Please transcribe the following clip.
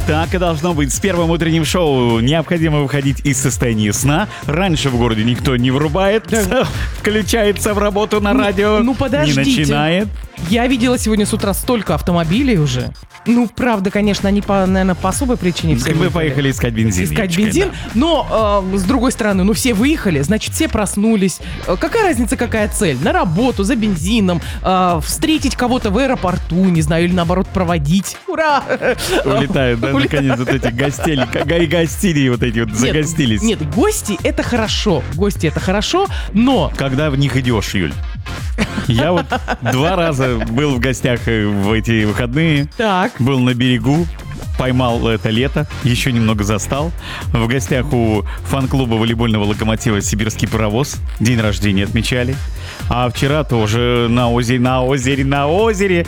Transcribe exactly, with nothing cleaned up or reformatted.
Так и должно быть. С первым утренним шоу необходимо выходить из состояния сна. Раньше в городе никто не врубает, Да. включается в работу на радио, ну, подождите. не начинает. Я видела сегодня с утра столько автомобилей уже. Ну, правда, конечно, они, по, наверное, по особой причине все Мы выехали. поехали искать бензин. Искать Юлечка, бензин, да. но э, с другой стороны, ну все выехали, значит все проснулись. Э, Какая разница, какая цель? На работу, за бензином, э, встретить кого-то в аэропорту, не знаю, или наоборот проводить. Ура! Улетают, да, Улетают. наконец, вот эти гостели, и гостили вот эти вот, Нет, загостились. Нет, гости это хорошо, гости это хорошо, но Когда в них идешь, Юль? Я вот два раза был в гостях э, в эти выходные, так. был на берегу, поймал это лето, еще немного застал. В гостях у фан-клуба волейбольного локомотива «Сибирский паровоз». День рождения отмечали. А вчера тоже на озере, на озере, на озере